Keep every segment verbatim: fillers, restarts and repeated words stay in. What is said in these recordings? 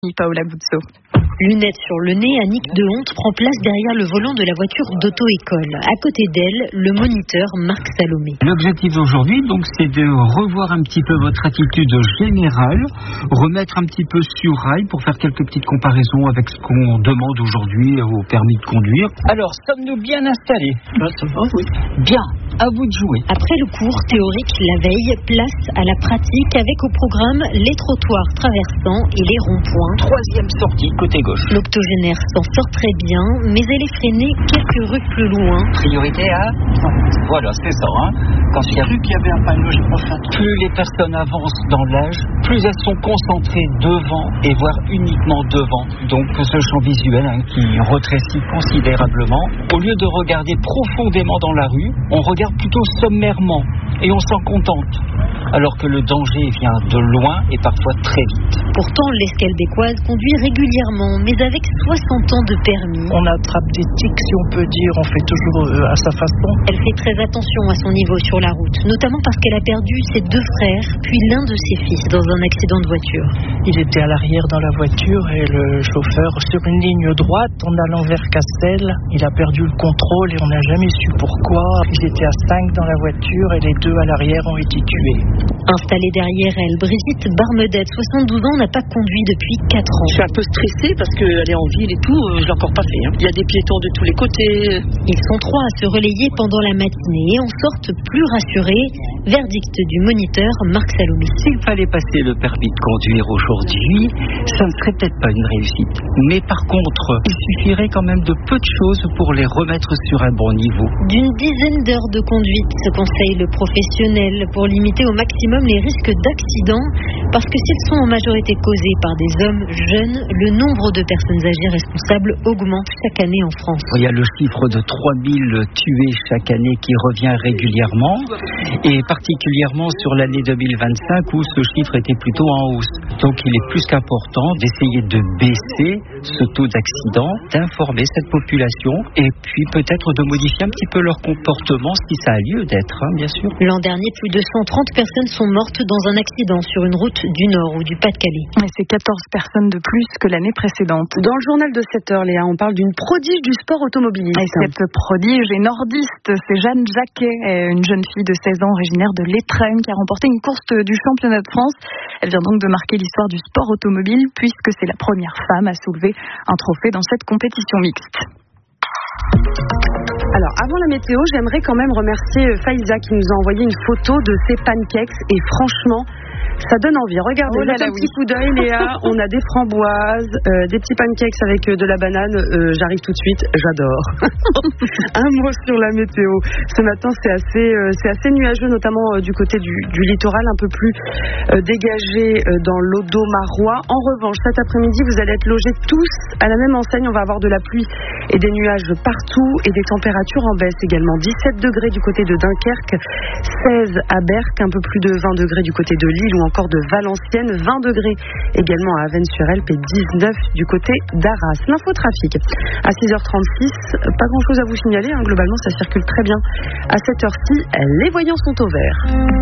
Paola Guzzo. Lunettes sur le nez, Annick de Honte prend place derrière le volant de la voiture d'auto-école. À côté d'elle, le moniteur Marc Salomé. L'objectif d'aujourd'hui, donc, c'est de revoir un petit peu votre attitude générale, remettre un petit peu sur rail pour faire quelques petites comparaisons avec ce qu'on demande aujourd'hui au permis de conduire. Alors, sommes-nous bien installés? Là, ça va, oui. Bien, à vous de jouer. Après le cours théorique la veille, place à la pratique avec au programme les trottoirs traversants et les ronds-points. Troisième sortie, côté gauche. L'octogénaire s'en sort très bien, mais elle est freinée quelques rues plus loin. Priorité à... Voilà, c'est ça. Hein. Quand il y a J'ai cru qu'il y avait un panneau, j'ai pas fait. Plus les personnes avancent dans l'âge, plus elles sont concentrées devant et voire uniquement devant. Donc ce champ visuel hein, qui rétrécit considérablement. Au lieu de regarder profondément dans la rue, on regarde plutôt sommairement et on s'en contente. Alors que le danger vient de loin et parfois très vite. Pourtant, l'Escalbécoise conduit régulièrement, mais avec soixante ans de permis. On attrape des tics, si on peut dire, on fait toujours euh, à sa façon. Elle fait très attention à son niveau sur la route, notamment parce qu'elle a perdu ses deux frères, puis l'un de ses fils dans un accident de voiture. Il était à l'arrière dans la voiture et le chauffeur, sur une ligne droite, en allant vers Castel, il a perdu le contrôle et on n'a jamais su pourquoi. Ils étaient à cinq dans la voiture et les deux à l'arrière ont été tués. Installée derrière elle, Brigitte Barmedette, soixante-douze ans, n'a pas conduit depuis quatre ans. Je suis un peu stressée parce qu'elle est en ville et tout, je l'ai encore pas fait. Hein. Il y a des piétons de tous les côtés. Ils sont trois à se relayer pendant la matinée et en sortent plus rassurés. Verdict du moniteur Marc Salomé. S'il fallait passer le permis de conduire aujourd'hui, ça ne serait peut-être pas une réussite. Mais par contre, il suffirait quand même de peu de choses pour les remettre sur un bon niveau. D'une dizaine d'heures de conduite, se conseille le professionnel, pour limiter au maximum les risques d'accident, parce que s'ils sont en majorité causés par des hommes jeunes, le nombre de personnes âgées responsables augmente chaque année en France. Il y a le chiffre de trois mille tués chaque année qui revient régulièrement, et particulièrement sur l'année deux mille vingt-cinq où ce chiffre était plutôt en hausse. Donc il est plus qu'important d'essayer de baisser ce taux d'accident, d'informer cette population, et puis peut-être de modifier un petit peu leur comportement si ça a lieu d'être, hein, bien sûr. L'an dernier, plus de cent trente personnes sont mortes dans un accident sur une route du Nord ou du Pas-de-Calais. Et c'est quatorze personnes de plus que l'année précédente. Dans le journal de sept heures, Léa, on parle d'une prodige du sport automobiliste. Et cette prodige est nordiste, c'est Jeanne Jacquet, une jeune fille de seize ans originaire de l'Étrennes qui a remporté une course du championnat de France. Elle vient donc de marquer l'histoire du sport automobile puisque c'est la première femme à soulever un trophée dans cette compétition mixte. Alors, avant la météo, j'aimerais quand même remercier Faïza qui nous a envoyé une photo de ses pancakes et franchement, ça donne envie. Regardez, oh là là, un petit oui. coup d'œil, Léa. On a des framboises, euh, des petits pancakes avec euh, de la banane. Euh, j'arrive tout de suite, j'adore. Un mot sur la météo. Ce matin, c'est assez, euh, c'est assez nuageux, notamment euh, du côté du, du littoral, un peu plus euh, dégagé euh, dans l'Audomarois. En revanche, cet après-midi, vous allez être logés tous à la même enseigne. On va avoir de la pluie et des nuages partout et des températures en baisse également. dix-sept degrés du côté de Dunkerque, seize à Berck, un peu plus de vingt degrés du côté de Lille ou encore de Valenciennes, vingt degrés également à Avesnes-sur-Helpe et dix-neuf du côté d'Arras. L'infotrafic à six heures trente-six, pas grand chose à vous signaler, hein, globalement ça circule très bien. À cette heure-ci, les voyants sont au vert.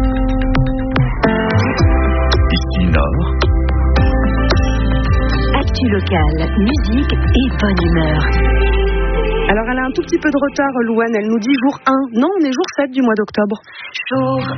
Ici Nord. Actu locale, musique et bonne humeur. Alors elle a un tout petit peu de retard, Louane, elle nous dit jour un. Non, on est jour sept du mois d'octobre. Jour